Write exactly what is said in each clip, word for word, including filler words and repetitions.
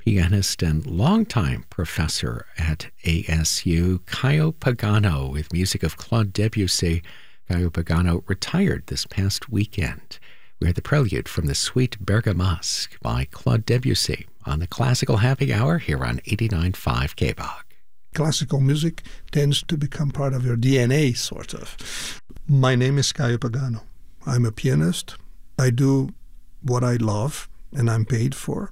pianist and longtime professor at A S U, Caio Pagano, with music of Claude Debussy. Caio Pagano retired this past weekend. We heard the prelude from the Suite Bergamasque by Claude Debussy on the Classical Happy Hour here on eighty-nine point five K B O C. Classical music tends to become part of your D N A, sort of. My name is Caio Pagano. I'm a pianist. I do what I love, and I'm paid for.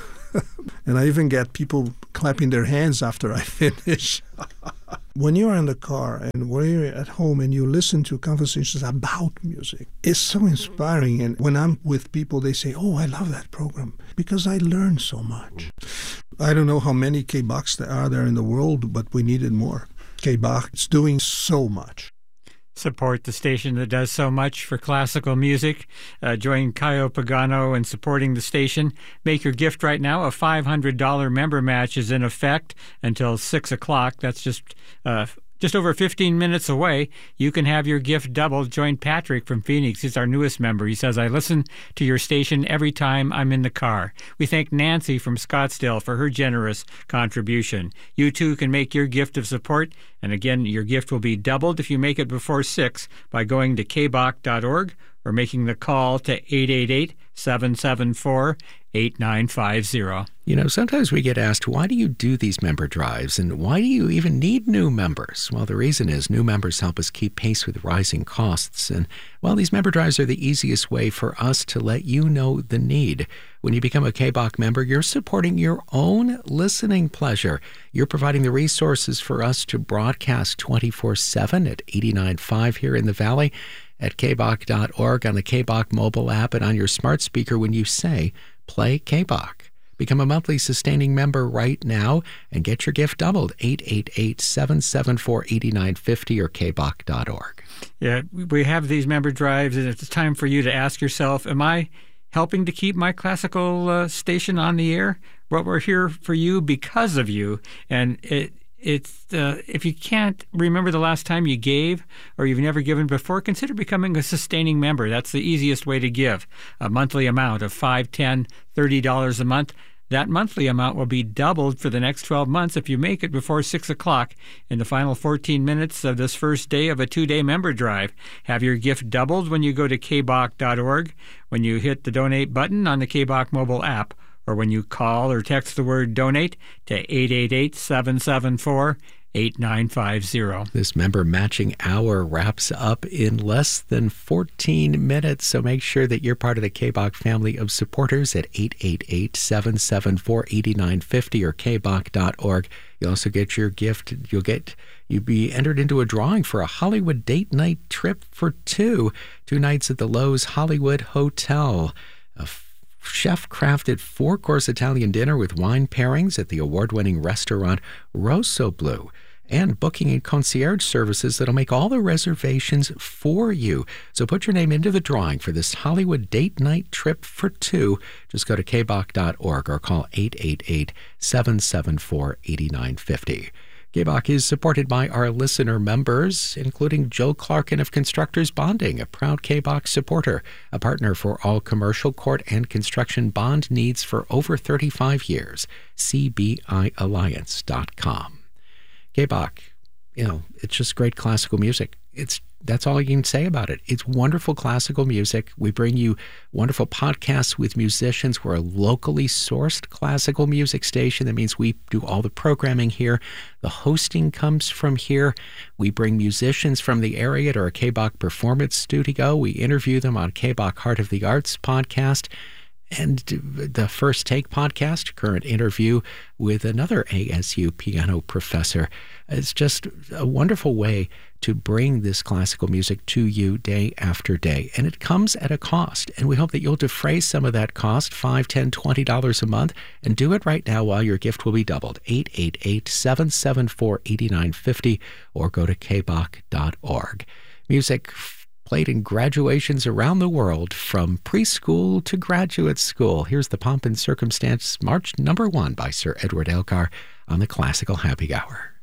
And I even get people clapping their hands after I finish. When you're in the car and when you're at home and you listen to conversations about music, it's so inspiring. And when I'm with people, they say, oh, I love that program because I learned so much. I don't know how many K B O Cs there are there in the world, but we needed more. K B O C is doing so much. Support the station that does so much for classical music. Uh, join Caio Pagano in supporting the station. Make your gift right now. A five hundred dollars member match is in effect until six o'clock. That's just uh, just over fifteen minutes away. You can have your gift doubled. Join Patrick from Phoenix. He's our newest member. He says, I listen to your station every time I'm in the car. We thank Nancy from Scottsdale for her generous contribution. You too can make your gift of support. And again, your gift will be doubled if you make it before six by going to k b o c dot org or making the call to eight eight eight, seven seven four, eight nine five zero. You know, sometimes we get asked, why do you do these member drives and why do you even need new members? Well, the reason is new members help us keep pace with rising costs. And, well, these member drives are the easiest way for us to let you know the need. When you become a K B O C member, you're supporting your own listening pleasure. You're providing the resources for us to broadcast twenty-four seven at eighty-nine point five here in the Valley, at k b o c dot org, on the K B O C mobile app, and on your smart speaker when you say, play K B O C. Become a monthly sustaining member right now and get your gift doubled. eight eight eight, seven seven four, eight nine five zero or k b o c dot org. Yeah, we have these member drives, and it's time for you to ask yourself, am I helping to keep my classical uh, station on the air? Well, we're here for you because of you, and it It's uh, if you can't remember the last time you gave or you've never given before, consider becoming a sustaining member. That's the easiest way to give. A monthly amount of five dollars, ten dollars, thirty dollars a month. That monthly amount will be doubled for the next twelve months if you make it before six o'clock in the final fourteen minutes of this first day of a two-day member drive. Have your gift doubled when you go to k b o c dot org, when you hit the donate button on the K B O C mobile app, or when you call or text the word donate to eight eight eight, seven seven four, eight nine five zero. This member matching hour wraps up in less than fourteen minutes, so make sure that you're part of the K B O C family of supporters at eight eight eight, seven seven four, eight nine five zero or k b o c dot org. You'll also get your gift. You'll get you'll be entered into a drawing for a Hollywood date night trip for two. Two nights at the Lowe's Hollywood Hotel. A chef-crafted four-course Italian dinner with wine pairings at the award-winning restaurant Rosso Blu, and booking and concierge services that'll make all the reservations for you. So put your name into the drawing for this Hollywood date night trip for two. Just go to k b o c dot org or call eight eight eight, seven seven four, eight nine five zero. K B O C is supported by our listener members, including Joe Clarkin of Constructors Bonding, a proud K B O C supporter, a partner for all commercial, court, and construction bond needs for over thirty-five years. c b i alliance dot com. K B O C, you know, it's just great classical music. It's That's all you can say about it. It's wonderful classical music. We bring you wonderful podcasts with musicians. We're a locally sourced classical music station. That means we do all the programming here. The hosting comes from here. We bring musicians from the area to our K B O C Performance Studio. We interview them on K B O C Heart of the Arts podcast. And the First Take podcast, current interview with another A S U piano professor. It's just a wonderful way to bring this classical music to you day after day. And it comes at a cost. And we hope that you'll defray some of that cost, five dollars, ten dollars, twenty dollars a month, and do it right now while your gift will be doubled. eight eight eight, seven seven four, eight nine five zero or go to k b o c dot org. Music played in graduations around the world, from preschool to graduate school. Here's the Pomp and Circumstance March number one by Sir Edward Elgar on the Classical Happy Hour.